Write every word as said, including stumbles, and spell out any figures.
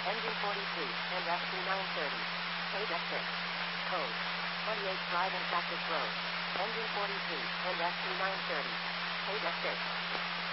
Engine forty-two, and S T nine thirty. Page F six. Code. twenty-eight Drive and Cactus Road. Engine forty-two, and S T nine thirty. Page F six.